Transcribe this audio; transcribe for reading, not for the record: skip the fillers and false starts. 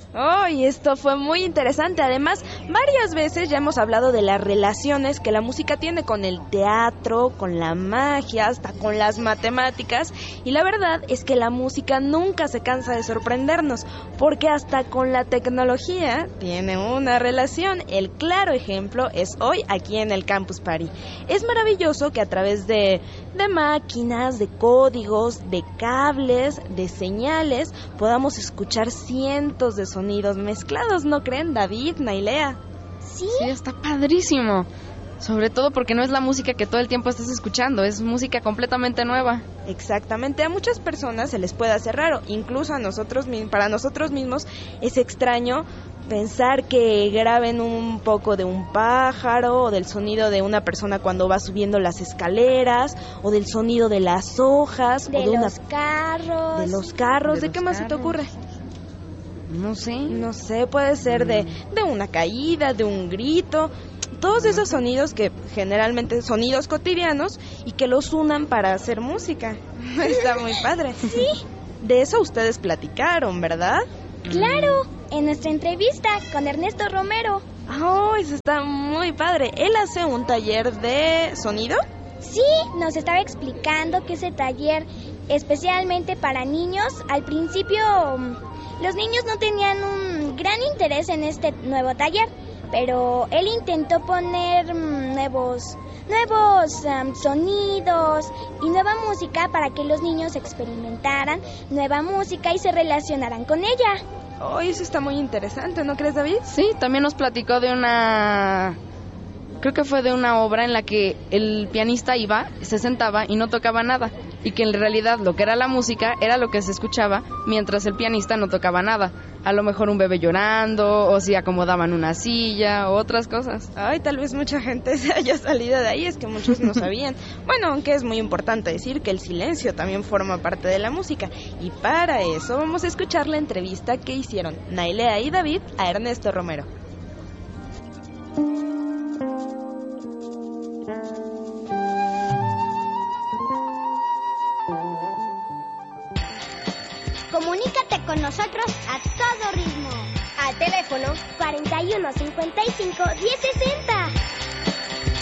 Oh, y esto fue muy interesante. Además, varias veces ya hemos hablado de las relaciones que la música tiene con el teatro, con la magia, hasta con las matemáticas. Y la verdad es que la música nunca se cansa de sorprendernos, porque hasta con la tecnología tiene una relación. El claro ejemplo es hoy aquí en el Campus Party. Es maravilloso que a través de máquinas, de códigos, de cables, de señales, podamos escuchar cientos de sonidos mezclados, ¿no creen, David, Nailea? Sí, está padrísimo. Sobre todo porque no es la música que todo el tiempo estás escuchando, es música completamente nueva. Exactamente, a muchas personas se les puede hacer raro, incluso para nosotros mismos es extraño pensar que graben un poco de un pájaro o del sonido de una persona cuando va subiendo las escaleras o del sonido de las hojas de o de los carros. De los carros, ¿de qué más se te ocurre? No sé, puede ser de una caída, de un grito, todos esos sonidos que generalmente sonidos cotidianos y que los unan para hacer música. Está muy padre. Sí. De eso ustedes platicaron, ¿verdad? Claro, en nuestra entrevista con Ernesto Romero. Oh, eso está muy padre. ¿Él hace un taller de sonido? Sí, nos estaba explicando que ese taller especialmente para niños, al principio los niños no tenían un gran interés en este nuevo taller, pero él intentó poner nuevos sonidos y nueva música para que los niños experimentaran nueva música y se relacionaran con ella. Oh, eso está muy interesante, ¿no crees, David? Sí, también nos platicó de creo que fue de una obra en la que el pianista iba, se sentaba y no tocaba nada, y que en realidad lo que era la música era lo que se escuchaba mientras el pianista no tocaba nada. A lo mejor un bebé llorando, o si acomodaban una silla, o otras cosas. Ay, tal vez mucha gente se haya salido de ahí, es que muchos no sabían. Bueno, aunque es muy importante decir que el silencio también forma parte de la música. Y para eso vamos a escuchar la entrevista que hicieron Nailea y David a Ernesto Romero. Comunícate con nosotros a todo ritmo. Al teléfono 41 55 10 60.